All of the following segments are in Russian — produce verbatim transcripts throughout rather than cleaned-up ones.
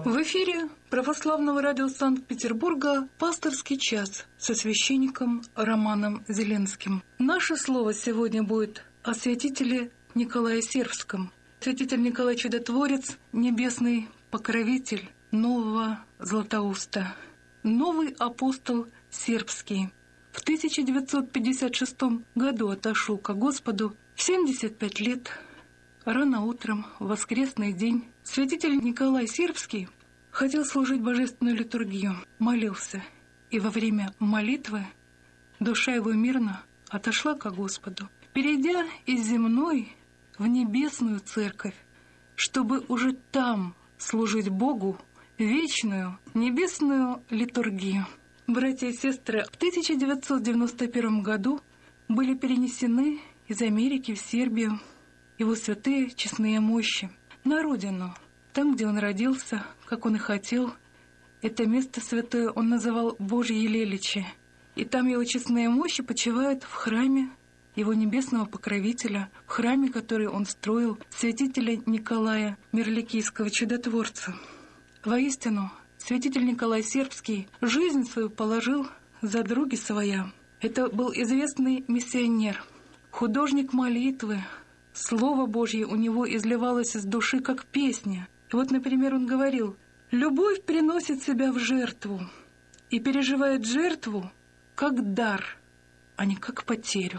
В эфире православного радио Санкт-Петербурга «Пасторский час» со священником Романом Зеленским. Наше слово сегодня будет о святителе Николае Сербском. Святитель Николай Чудотворец, небесный покровитель нового Златоуста, новый апостол сербский. В тысяча девятьсот пятьдесят шестом году отошел ко Господу в семьдесят пять лет. Рано утром, в воскресный день, святитель Николай Сербский хотел служить божественную литургию, молился, и во время молитвы душа его мирно отошла ко Господу, перейдя из земной в небесную церковь, чтобы уже там служить Богу вечную небесную литургию. Братья и сестры, в тысяча девятьсот девяносто первом году были перенесены из Америки в Сербию его святые честные мощи на родину, там, где он родился, как он и хотел. Это место святое он называл Божье Леличи, и там его честные мощи почивают в храме его небесного покровителя, в храме, который он строил, святителя Николая Мирликийского Чудотворца. Воистину, святитель Николай Сербский жизнь свою положил за други своя. Это был известный миссионер, художник молитвы. Слово Божье у него изливалось из души, как песня. И вот, например, он говорил: «Любовь приносит себя в жертву и переживает жертву как дар, а не как потерю».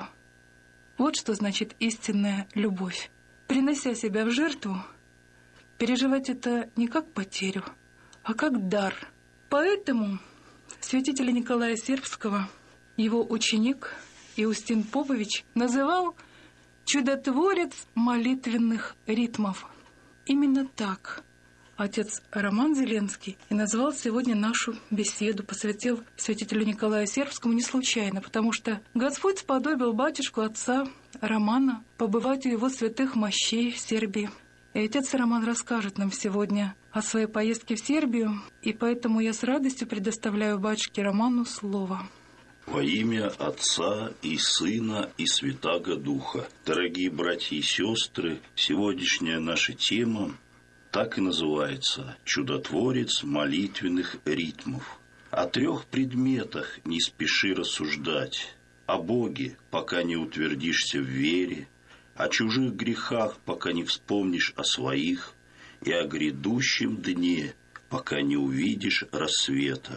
Вот что значит истинная любовь. Принося себя в жертву, переживать это не как потерю, а как дар. Поэтому святителя Николая Сербского его ученик Иустин Попович называл «чудотворец молитвенных ритмов». Именно так отец Роман Зеленский и назвал сегодня нашу беседу, посвятил святителю Николаю Сербскому не случайно, потому что Господь сподобил батюшку отца Романа побывать у его святых мощей в Сербии. И отец Роман расскажет нам сегодня о своей поездке в Сербию, и поэтому я с радостью предоставляю батюшке Роману слово. Во имя Отца и Сына и Святаго Духа. Дорогие братья и сестры, сегодняшняя наша тема так и называется «Чудотворец молитвенных ритмов». О трех предметах не спеши рассуждать: о Боге, пока не утвердишься в вере, о чужих грехах, пока не вспомнишь о своих, и о грядущем дне, пока не увидишь рассвета.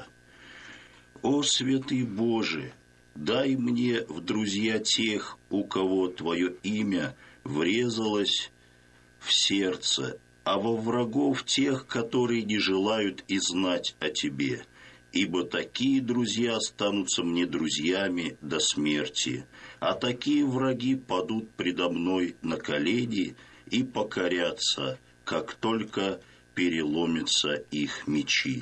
О, святый Боже, дай мне в друзья тех, у кого Твое имя врезалось в сердце, а во врагов тех, которые не желают и знать о Тебе, ибо такие друзья останутся мне друзьями до смерти, а такие враги падут предо мной на колени и покорятся, как только переломятся их мечи.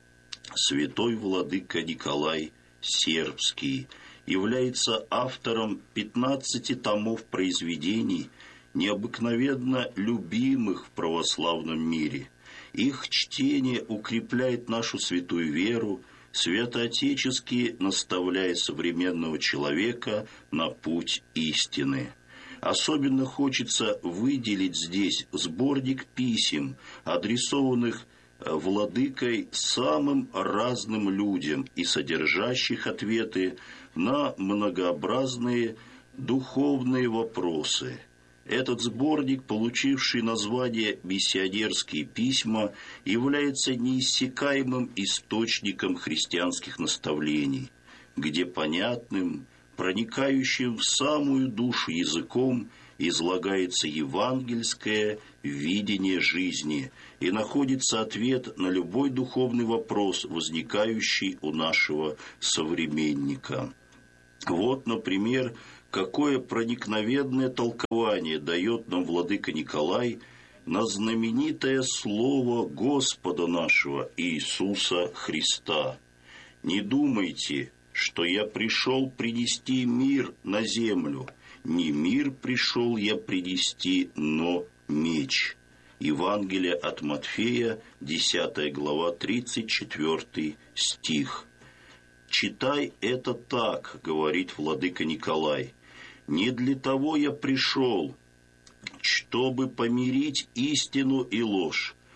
Святой владыка Николай Сербский является автором пятнадцати томов произведений, необыкновенно любимых в православном мире. Их чтение укрепляет нашу святую веру, святоотечески наставляет современного человека на путь истины. Особенно хочется выделить здесь сборник писем, адресованных владыкой самым разным людям и содержащих ответы на многообразные духовные вопросы. Этот сборник, получивший название «Миссионерские письма», является неиссякаемым источником христианских наставлений, где понятным, проникающим в самую душу языком излагается евангельское видение жизни и находится ответ на любой духовный вопрос, возникающий у нашего современника. Вот, например, какое проникновенное толкование дает нам владыка Николай на знаменитое слово Господа нашего Иисуса Христа: «Не думайте, что я пришел принести мир на землю. Не мир пришел я принести, но меч». Евангелие от Матфея, десятая глава, тридцать четвёртый стих. «Читай это так, — говорит владыка Николай, — не для того я пришел, чтобы помирить истину и ложь,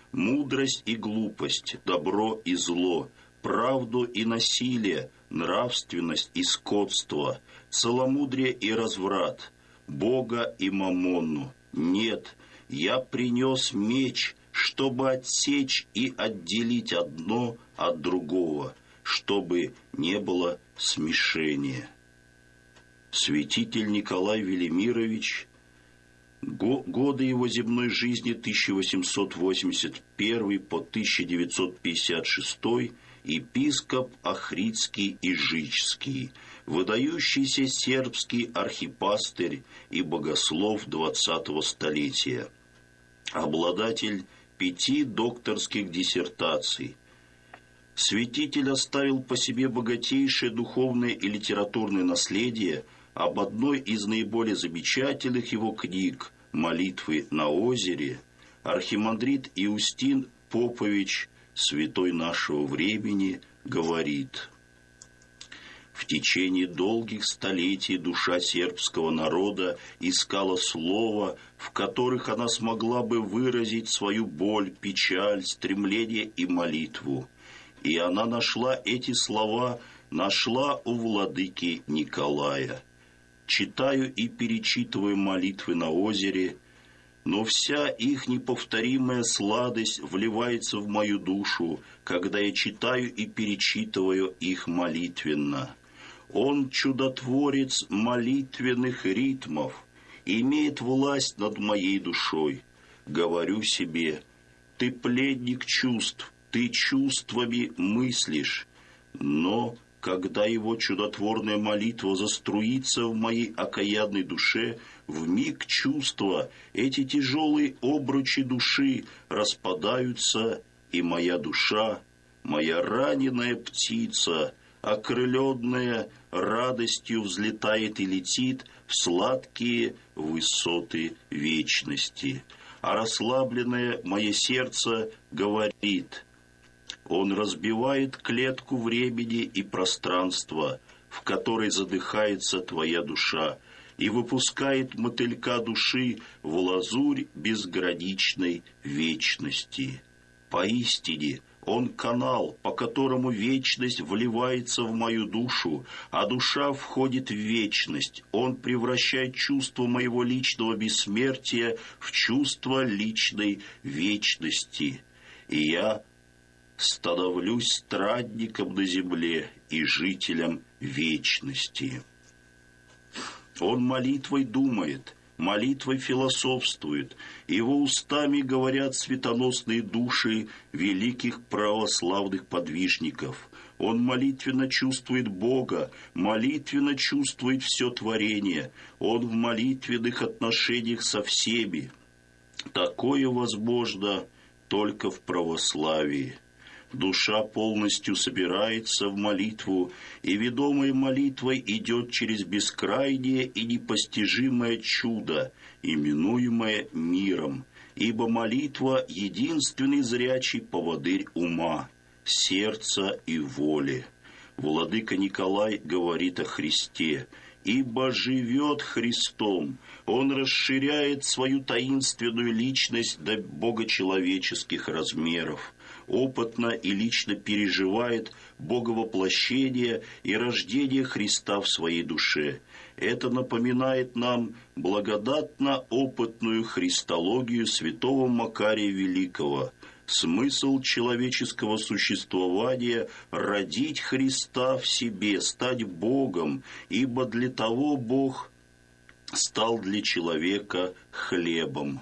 мудрость и глупость, добро и зло, правду и насилие, нравственность и скотство, целомудрие и разврат, Бога и мамонну. Нет, я принес меч, чтобы отсечь и отделить одно от другого, чтобы не было смешения. Святитель Николай Велимирович, годы его земной жизни тысяча восемьсот восемьдесят первый по тысяча девятьсот пятьдесят шестой, епископ Охридский и Жичский, выдающийся сербский архипастырь и богослов двадцатого столетия, обладатель пяти докторских диссертаций. Святитель оставил по себе богатейшее духовное и литературное наследие. Об одной из наиболее замечательных его книг «Молитвы на озере» архимандрит Иустин Попович, святой нашего времени, говорит: «В течение долгих столетий душа сербского народа искала слова, в которых она смогла бы выразить свою боль, печаль, стремление и молитву. И она нашла эти слова, нашла у владыки Николая. Читаю и перечитываю молитвы на озере, но вся их неповторимая сладость вливается в мою душу, когда я читаю и перечитываю их молитвенно. Он чудотворец молитвенных ритмов, имеет власть над моей душой. Говорю себе: ты пленник чувств, ты чувствами мыслишь, но когда его чудотворная молитва заструится в моей окаянной душе, вмиг чувства, эти тяжелые обручи души распадаются, и моя душа, моя раненая птица, окрыленная радостью, взлетает и летит в сладкие высоты вечности. А расслабленное мое сердце говорит: он разбивает клетку времени и пространства, в которой задыхается твоя душа, и выпускает мотылька души в лазурь безграничной вечности. Поистине, он канал, по которому вечность вливается в мою душу, а душа входит в вечность. Он превращает чувство моего личного бессмертия в чувство личной вечности. И я становлюсь страдником на земле и жителем вечности. Он молитвой думает, молитвой философствует, его устами говорят светоносные души великих православных подвижников. Он молитвенно чувствует Бога, молитвенно чувствует все творение, он в молитвенных отношениях со всеми. Такое возможно только в православии. Душа полностью собирается в молитву, и, ведомая молитвой, идет через бескрайнее и непостижимое чудо, именуемое миром, ибо молитва – единственный зрячий поводырь ума, сердца и воли. Владыка Николай говорит о Христе: «Ибо живет Христом, Он расширяет свою таинственную личность до богочеловеческих размеров, опытно и лично переживает боговоплощение и рождение Христа в своей душе. Это напоминает нам благодатно опытную христологию святого Макария Великого. Смысл человеческого существования – родить Христа в себе, стать Богом, ибо для того Бог стал для человека хлебом».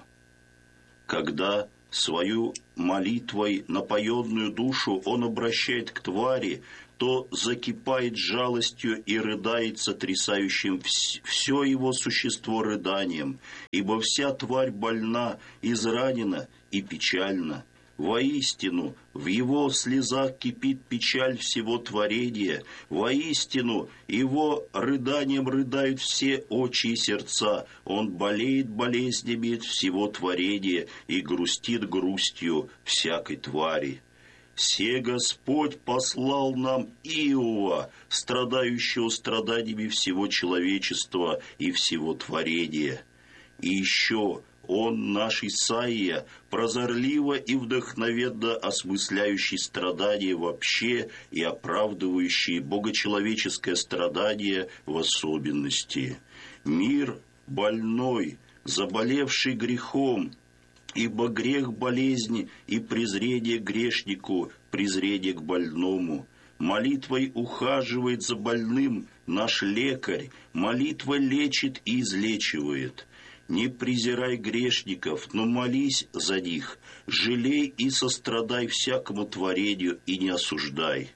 Когда свою молитвой напоенную душу он обращает к твари, то закипает жалостью и рыдает сотрясающим все его существо рыданием, ибо вся тварь больна, изранена и печальна. Воистину, в его слезах кипит печаль всего творения. Воистину, его рыданием рыдают все очи и сердца. Он болеет болезнями всего творения и грустит грустью всякой твари. «Се Господь послал нам Иова, страдающего страданиями всего человечества и всего творения. И еще Он, наш Исаия, прозорливо и вдохновенно осмысляющий страдания вообще и оправдывающий богочеловеческое страдание в особенности. Мир больной, заболевший грехом, ибо грех болезни и презрение к грешнику, презрение к больному. Молитвой ухаживает за больным наш лекарь, молитва лечит и излечивает. Не презирай грешников, но молись за них, жалей и сострадай всякому творению и не осуждай.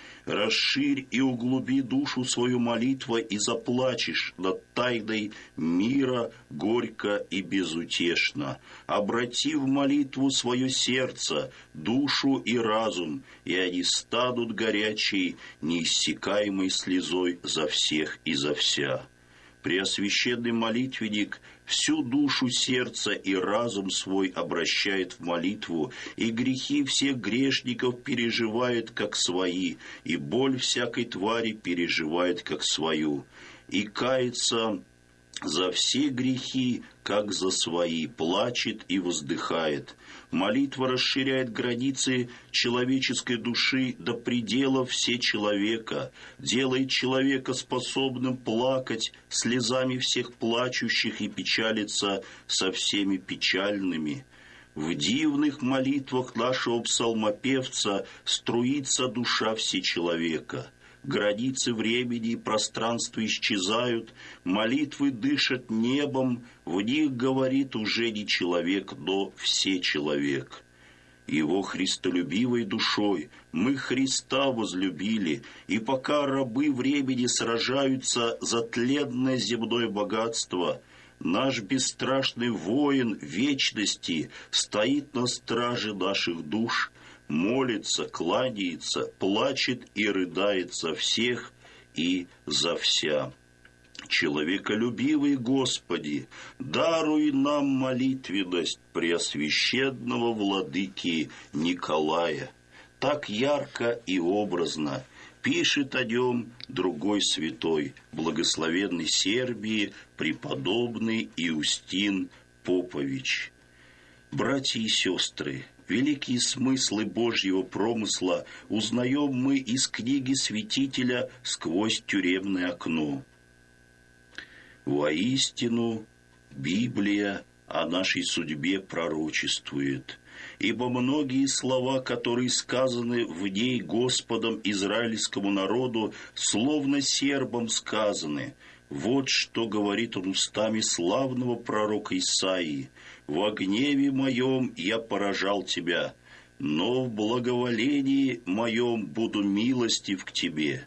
Расширь и углуби душу свою молитвой, и заплачешь над тайной мира горько и безутешно. Обрати в молитву свое сердце, душу и разум, и они станут горячей, неиссякаемой слезой за всех и за вся. Преосвященный молитвенник всю душу, сердце и разум свой обращает в молитву, и грехи всех грешников переживает как свои, и боль всякой твари переживает как свою, и кается за все грехи, как за свои, плачет и воздыхает. Молитва расширяет границы человеческой души до пределов всечеловека, делает человека способным плакать слезами всех плачущих и печалиться со всеми печальными. В дивных молитвах нашего псалмопевца струится душа всечеловека. Границы времени и пространства исчезают, молитвы дышат небом, в них говорит уже не человек, но всечеловек. Его христолюбивой душой мы Христа возлюбили, и пока рабы времени сражаются за тленное земное богатство, наш бесстрашный воин вечности стоит на страже наших душ, молится, кланяется, плачет и рыдает за всех и за вся. Человеколюбивый Господи, даруй нам молитвенность преосвященного владыки Николая. Так ярко и образно пишет о нем другой святой, благословенный Сербии, преподобный Иустин Попович. Братья и сестры, великие смыслы Божьего промысла узнаем мы из книги святителя «Сквозь тюремное окно». Воистину, Библия о нашей судьбе пророчествует, ибо многие слова, которые сказаны в ней Господом израильскому народу, словно сербам сказаны. Вот что говорит он устами славного пророка Исаии: «Во гневе моем я поражал тебя, но в благоволении моем буду милостив к тебе».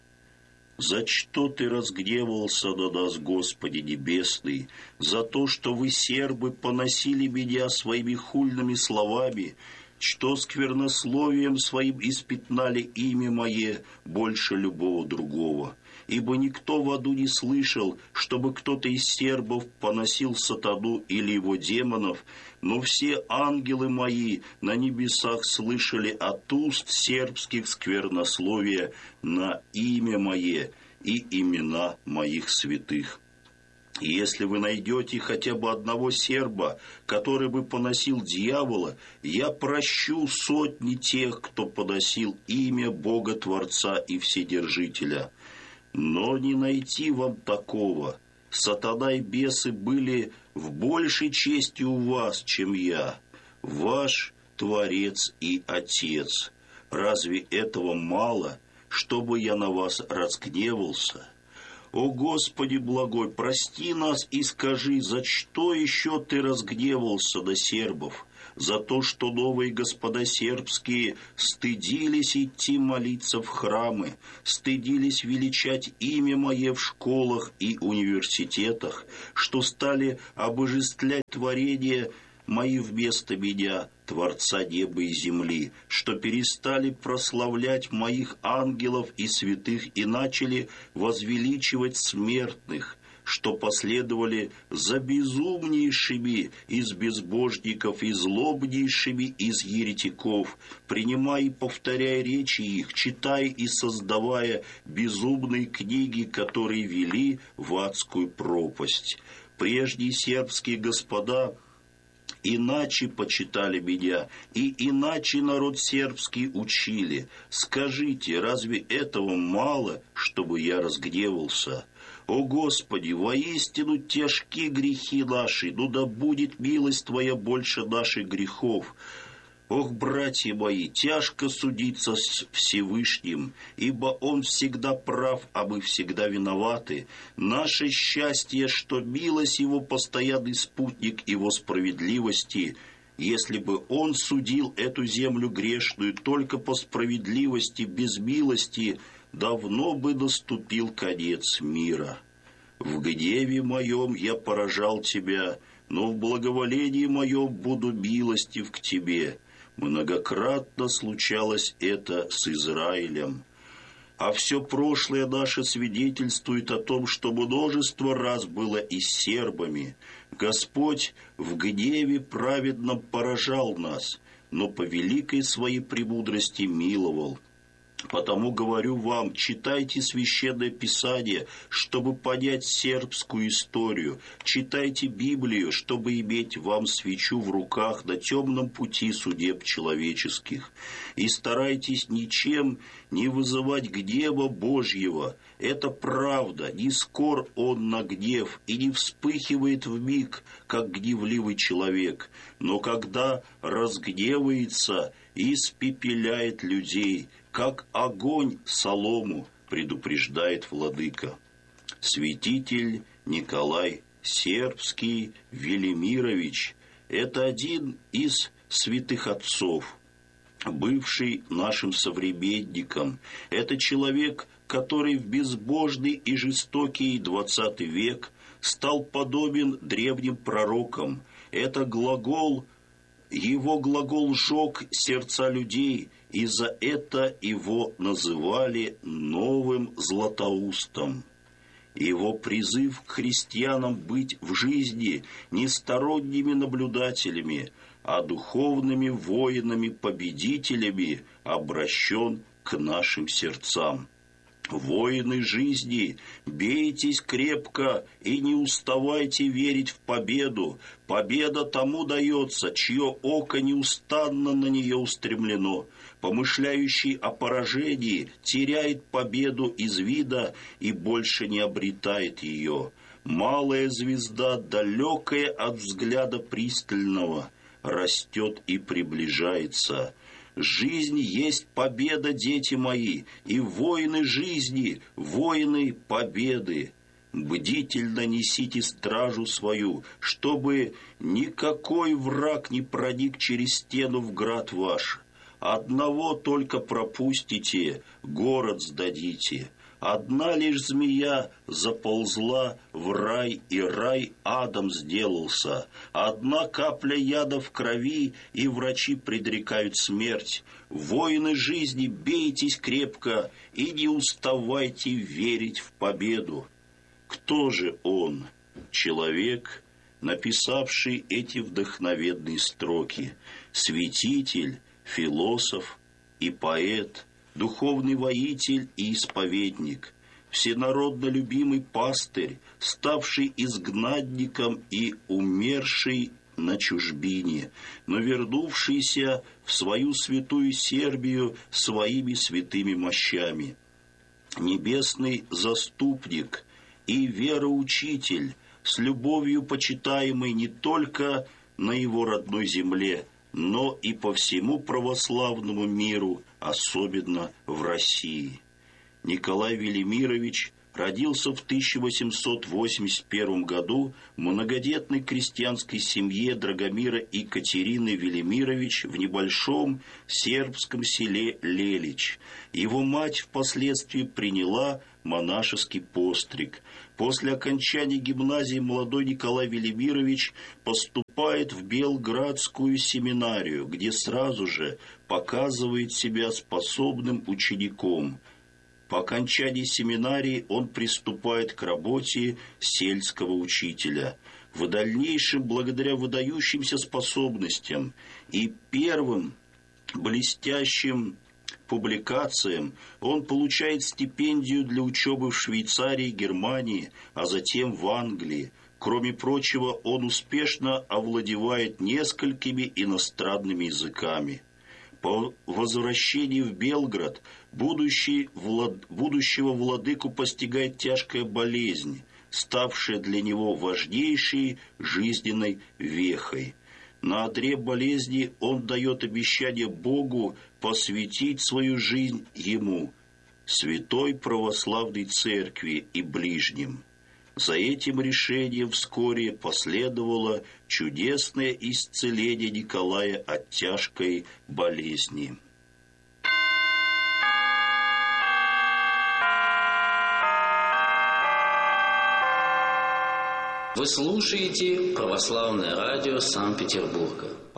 За что ты разгневался на нас, Господи Небесный? За то, что вы, сербы, поносили меня своими хульными словами, что сквернословием своим испятнали имя мое больше любого другого. Ибо никто в аду не слышал, чтобы кто-то из сербов поносил сатану или его демонов, но все ангелы мои на небесах слышали от уст сербских сквернословия на имя мое и имена моих святых. И если вы найдете хотя бы одного серба, который бы поносил дьявола, я прощу сотни тех, кто поносил имя Бога Творца и Вседержителя. Но не найти вам такого. Сатана и бесы были в большей чести у вас, чем я, ваш Творец и Отец. Разве этого мало, чтобы я на вас разгневался? О Господи благой, прости нас и скажи, за что еще ты разгневался на сербов? За то, что новые господа сербские стыдились идти молиться в храмы, стыдились величать имя мое в школах и университетах, что стали обожествлять творение мои вместо меня, Творца неба и земли, что перестали прославлять моих ангелов и святых и начали возвеличивать смертных, что последовали за безумнейшими из безбожников и злобнейшими из еретиков, принимая и повторяя речи их, читая и создавая безумные книги, которые вели в адскую пропасть. Прежние сербские господа иначе почитали меня, и иначе народ сербский учили. Скажите, разве этого мало, чтобы я разгневался? О Господи, воистину тяжки грехи наши, ну да будет милость Твоя больше наших грехов. Ох, братья мои, тяжко судиться с Всевышним, ибо Он всегда прав, а мы всегда виноваты. Наше счастье, что милость Его постоянный спутник Его справедливости. Если бы Он судил эту землю грешную только по справедливости, без милости, давно бы наступил конец мира. В гневе моем я поражал Тебя, но в благоволении моем буду милостив к Тебе. Многократно случалось это с Израилем. А все прошлое наше свидетельствует о том, что множество раз было и с сербами. Господь в гневе праведном поражал нас, но по великой своей премудрости миловал. Потому говорю вам, читайте Священное Писание, чтобы понять сербскую историю. Читайте Библию, чтобы иметь вам свечу в руках на темном пути судеб человеческих. И старайтесь ничем не вызывать гнева Божьего. Это правда, не скор он на гнев и не вспыхивает вмиг, как гневливый человек. Но когда разгневается, испепеляет людей, как огонь солому, предупреждает владыка. Святитель Николай Сербский Велимирович – это один из святых отцов, бывший нашим современником. Это человек, который в безбожный и жестокий двадцатый век стал подобен древним пророкам. Это глагол, его глагол сжег сердца людей, и за это его называли новым Златоустом. Его призыв к христианам быть в жизни не сторонними наблюдателями, а духовными воинами-победителями обращен к нашим сердцам. Воины жизни, бейтесь крепко и не уставайте верить в победу. Победа тому дается, чье око неустанно на нее устремлено. Помышляющий о поражении теряет победу из вида и больше не обретает ее. Малая звезда, далекая от взгляда пристального, растет и приближается. Жизнь есть победа, дети мои, и воины жизни, воины победы. Бдительно несите стражу свою, чтобы никакой враг не проник через стену в град ваш. Одного только пропустите, город сдадите. Одна лишь змея заползла в рай, и рай адом сделался. Одна капля яда в крови, и врачи предрекают смерть. Воины жизни, бейтесь крепко и не уставайте верить в победу. Кто же он? Человек, написавший эти вдохновенные строки. Святитель, философ и поэт, духовный воитель и исповедник, всенародно любимый пастырь, ставший изгнанником и умерший на чужбине, но вернувшийся в свою святую Сербию своими святыми мощами. Небесный заступник и вероучитель, с любовью почитаемый не только на его родной земле, но и по всему православному миру, особенно в России. Николай Велимирович родился в тысяча восемьсот восемьдесят первом году в многодетной крестьянской семье Драгомира и Катерины Велимирович в небольшом сербском селе Лелич. Его мать впоследствии приняла монашеский постриг. После окончания гимназии молодой Николай Велимирович поступает в Белградскую семинарию, где сразу же показывает себя способным учеником. По окончании семинарии он приступает к работе сельского учителя. В дальнейшем, благодаря выдающимся способностям и первым блестящим публикациям, он получает стипендию для учебы в Швейцарии, Германии, а затем в Англии. Кроме прочего, он успешно овладевает несколькими иностранными языками. По возвращении в Белград будущий влад... будущего владыку постигает тяжкая болезнь, ставшая для него важнейшей жизненной вехой. На одре болезни он дает обещание Богу посвятить свою жизнь ему, святой православной церкви и ближним. За этим решением вскоре последовало чудесное исцеление Николая от тяжкой болезни. Вы слушаете Православное радио Санкт-Петербурга.